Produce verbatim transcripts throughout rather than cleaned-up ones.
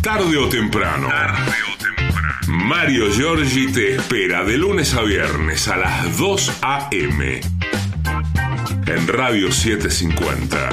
Tarde o temprano. Tarde o temprano. Mario Giorgi te espera de lunes a viernes a las dos a eme en Radio setecientos cincuenta.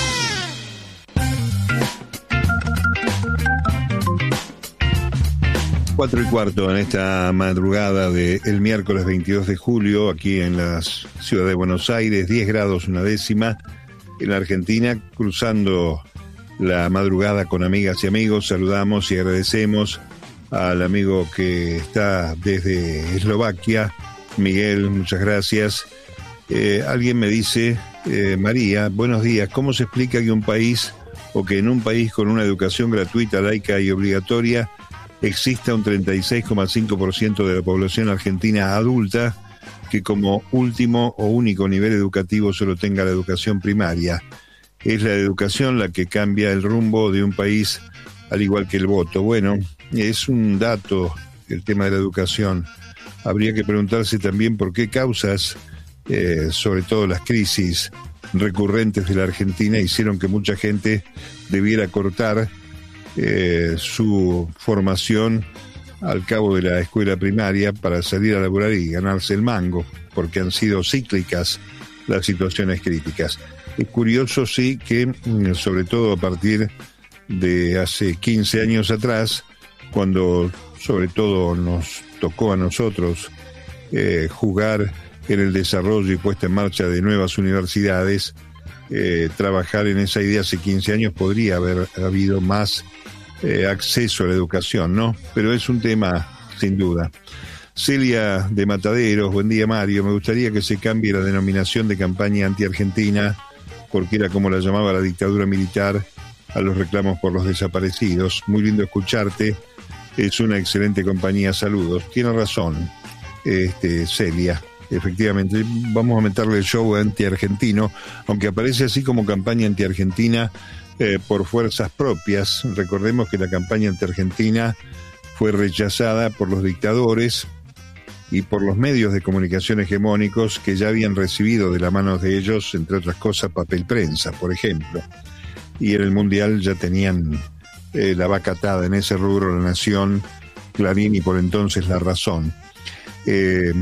Cuatro y cuarto en esta madrugada del miércoles veintidós de julio, aquí en la ciudad de Buenos Aires, diez grados una décima. En la Argentina, cruzando la madrugada con amigas y amigos, saludamos y agradecemos al amigo que está desde Eslovaquia, Miguel, muchas gracias. Eh, alguien me dice, eh, María, buenos días, ¿cómo se explica que un país, o que en un país con una educación gratuita, laica y obligatoria, exista un treinta y seis coma cinco por ciento de la población argentina adulta que como último o único nivel educativo solo tenga la educación primaria? Es la educación la que cambia el rumbo de un país, al igual que el voto. Bueno, es un dato el tema de la educación. Habría que preguntarse también por qué causas, eh, sobre todo las crisis recurrentes de la Argentina, hicieron que mucha gente debiera cortar Eh, su formación al cabo de la escuela primaria para salir a laburar y ganarse el mango, porque han sido cíclicas las situaciones críticas. Es curioso, sí, que sobre todo a partir de hace quince años atrás, cuando sobre todo nos tocó a nosotros eh, jugar en el desarrollo y puesta en marcha de nuevas universidades, eh, trabajar en esa idea hace quince años podría haber habido más Eh, acceso a la educación, ¿no? Pero es un tema sin duda. Celia de Mataderos, buen día Mario, me gustaría que se cambie la denominación de campaña anti-argentina, porque era como la llamaba la dictadura militar a los reclamos por los desaparecidos. Muy lindo escucharte, es una excelente compañía, saludos. Tiene razón, este, Celia, efectivamente, vamos a meterle el show anti-argentino, aunque aparece así como campaña anti-argentina, Eh, por fuerzas propias. Recordemos que la campaña anti-argentina fue rechazada por los dictadores y por los medios de comunicación hegemónicos que ya habían recibido de la mano de ellos, entre otras cosas, papel prensa, por ejemplo. Y en el Mundial ya tenían eh, la vaca atada en ese rubro, La Nación, Clarín y por entonces La Razón. Eh,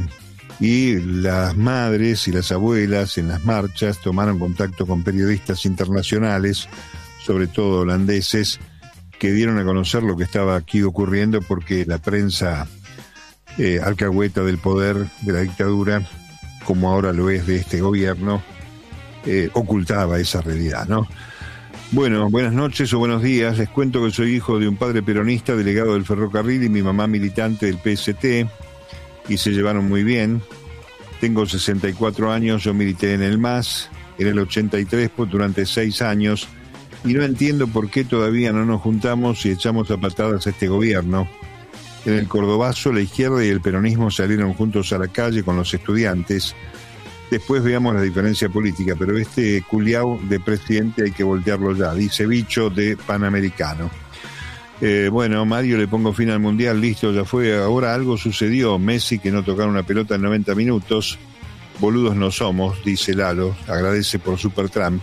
y las madres y las abuelas en las marchas tomaron contacto con periodistas internacionales, sobre todo holandeses, que dieron a conocer lo que estaba aquí ocurriendo, porque la prensa eh, alcahueta del poder de la dictadura, como ahora lo es de este gobierno, eh, ocultaba esa realidad, ¿no? Bueno, buenas noches o buenos días. Les cuento que soy hijo de un padre peronista, delegado del ferrocarril, y mi mamá militante del P S T, y se llevaron muy bien. Tengo sesenta y cuatro años, yo milité en el M A S, en el ochenta y tres, pues, durante seis años, y no entiendo por qué todavía no nos juntamos y echamos a patadas a este gobierno. En el Cordobazo, la izquierda y el peronismo salieron juntos a la calle con los estudiantes. Después veamos la diferencia política, pero este culiao de presidente hay que voltearlo ya, dice Bicho de Panamericano. Eh, bueno, Mario, le pongo fin al Mundial, listo, ya fue. Ahora algo sucedió, Messi que no tocaron una pelota en noventa minutos, boludos no somos, dice Lalo, agradece por Supertramp.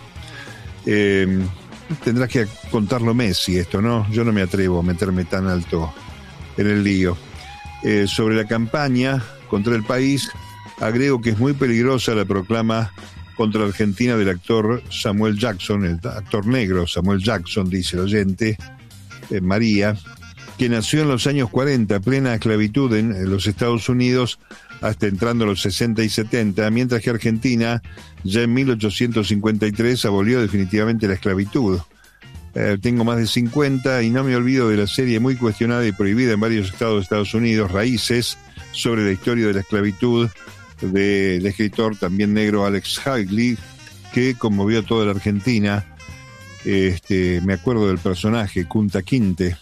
Eh, tendrás que contarlo Messi esto, ¿no? Yo no me atrevo a meterme tan alto en el lío. Eh, sobre la campaña contra el país, agrego que es muy peligrosa la proclama contra Argentina del actor Samuel Jackson, el actor negro Samuel Jackson, dice el oyente, eh, María, que nació en los años cuarenta, plena esclavitud en, en los Estados Unidos, hasta entrando a los sesenta y setenta, mientras que Argentina ya en mil ochocientos cincuenta y tres abolió definitivamente la esclavitud. Eh, tengo más de cincuenta y no me olvido de la serie muy cuestionada y prohibida en varios estados de Estados Unidos, Raíces, sobre la historia de la esclavitud, del escritor también negro Alex Haley, que conmovió a toda la Argentina. Este, me acuerdo del personaje, Kunta Kinte.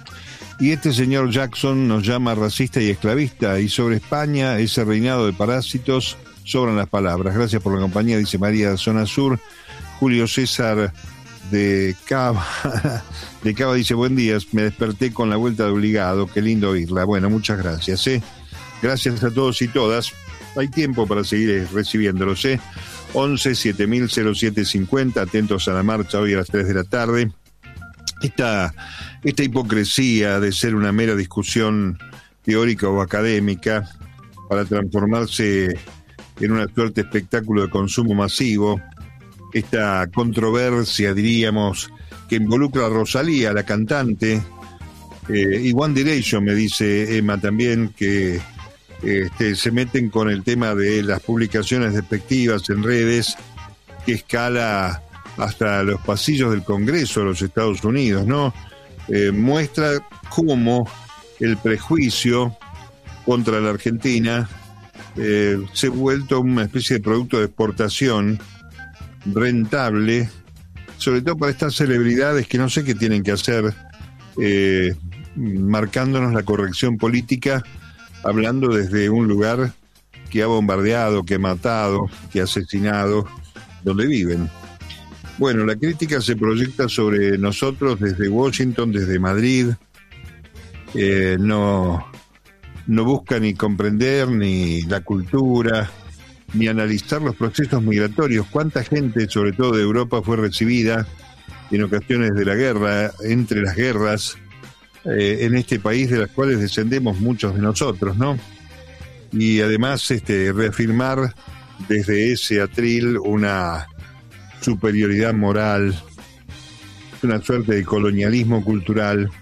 Y este señor Jackson nos llama racista y esclavista, y sobre España, ese reinado de parásitos, sobran las palabras. Gracias por la compañía, dice María de Zona Sur. Julio César de Cava, de Cava dice, buen día, me desperté con la vuelta de obligado, qué lindo oírla. Bueno, muchas gracias, ¿eh? Gracias a todos y todas. Hay tiempo para seguir recibiéndolos, ¿eh? once siete mil cero siete cincuenta, atentos a la marcha hoy a las tres de la tarde. Esta esta hipocresía de ser una mera discusión teórica o académica para transformarse en una suerte de espectáculo de consumo masivo, esta controversia, diríamos, que involucra a Rosalía, la cantante, eh, y One Direction, me dice Emma también, que este, se meten con el tema de las publicaciones despectivas en redes, que escala hasta los pasillos del Congreso de los Estados Unidos, ¿no? Eh, muestra cómo el prejuicio contra la Argentina eh, se ha vuelto una especie de producto de exportación rentable, sobre todo para estas celebridades que no sé qué tienen que hacer, eh, marcándonos la corrección política, hablando desde un lugar que ha bombardeado, que ha matado, que ha asesinado, donde viven. Bueno, la crítica se proyecta sobre nosotros desde Washington, desde Madrid. Eh, no, no busca ni comprender ni la cultura, ni analizar los procesos migratorios. ¿Cuánta gente, sobre todo de Europa, fue recibida en ocasiones de la guerra, entre las guerras, eh, en este país de las cuales descendemos muchos de nosotros, ¿no? Y además este, reafirmar desde ese atril una superioridad moral, una suerte de colonialismo cultural,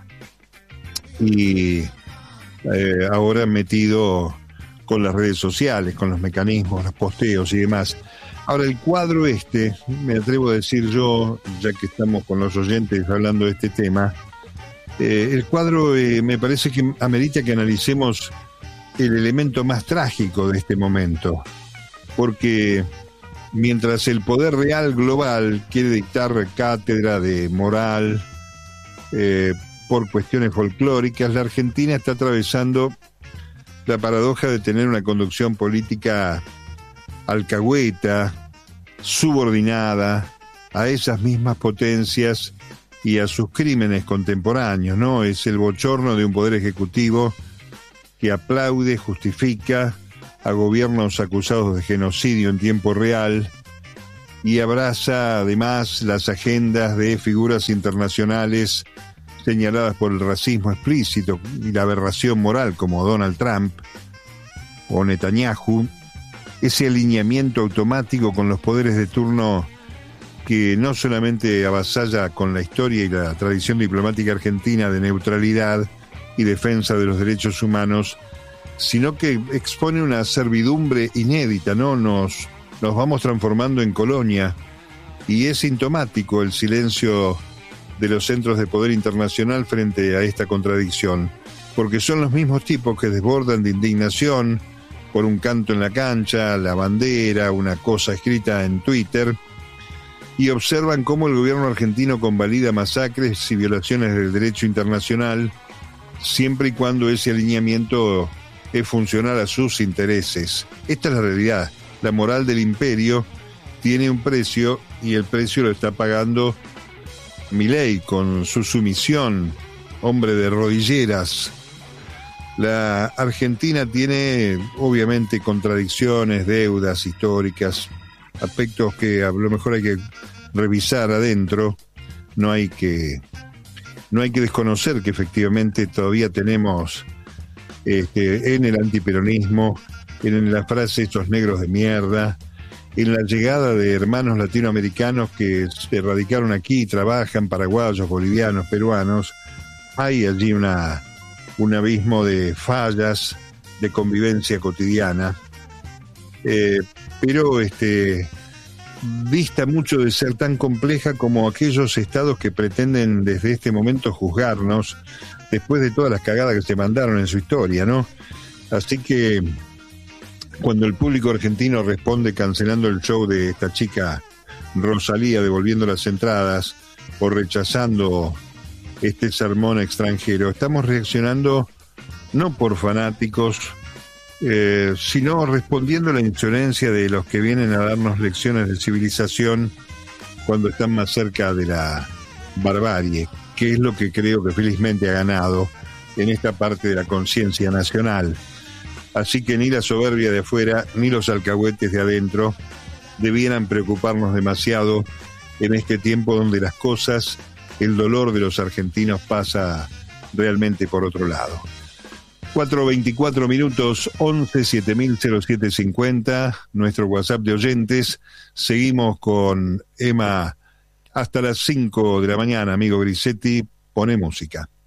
y eh, ahora metido con las redes sociales, con los mecanismos, los posteos y demás. Ahora, el cuadro este, me atrevo a decir yo, ya que estamos con los oyentes hablando de este tema, eh, el cuadro eh, me parece que amerita que analicemos el elemento más trágico de este momento, porque mientras el poder real global quiere dictar cátedra de moral eh, por cuestiones folclóricas, la Argentina está atravesando la paradoja de tener una conducción política alcahueta, subordinada a esas mismas potencias y a sus crímenes contemporáneos, ¿no? Es el bochorno de un poder ejecutivo que aplaude, justifica a gobiernos acusados de genocidio en tiempo real y abraza además las agendas de figuras internacionales señaladas por el racismo explícito y la aberración moral como Donald Trump o Netanyahu, ese alineamiento automático con los poderes de turno que no solamente avasalla con la historia y la tradición diplomática argentina de neutralidad y defensa de los derechos humanos, sino que expone una servidumbre inédita, ¿no? Nos, nos vamos transformando en colonia, y es sintomático el silencio de los centros de poder internacional frente a esta contradicción, porque son los mismos tipos que desbordan de indignación por un canto en la cancha, la bandera, una cosa escrita en Twitter, y observan cómo el gobierno argentino convalida masacres y violaciones del derecho internacional, siempre y cuando ese alineamiento es funcional a sus intereses. Esta es la realidad. La moral del imperio tiene un precio, y el precio lo está pagando Milei con su sumisión, hombre de rodilleras. La Argentina tiene obviamente contradicciones, deudas históricas, aspectos que a lo mejor hay que revisar adentro. No hay que no hay que desconocer que efectivamente todavía tenemos este, en el antiperonismo, en la frase "estos negros de mierda", en la llegada de hermanos latinoamericanos que se radicaron aquí y trabajan, paraguayos, bolivianos, peruanos, hay allí una, un abismo de fallas de convivencia cotidiana, eh, pero este, dista mucho de ser tan compleja como aquellos estados que pretenden desde este momento juzgarnos después de todas las cagadas que se mandaron en su historia, ¿no? Así que cuando el público argentino responde cancelando el show de esta chica Rosalía, devolviendo las entradas o rechazando este sermón extranjero, estamos reaccionando no por fanáticos, eh, sino respondiendo a la insolencia de los que vienen a darnos lecciones de civilización cuando están más cerca de la barbarie, que es lo que creo que felizmente ha ganado en esta parte de la conciencia nacional. Así que ni la soberbia de afuera ni los alcahuetes de adentro debieran preocuparnos demasiado en este tiempo donde las cosas el dolor de los argentinos pasa realmente por otro lado. cuatro veinticuatro minutos, once siete mil cero siete cincuenta, nuestro WhatsApp de oyentes. Seguimos con Emma hasta las cinco de la mañana, amigo Grisetti. Pone música.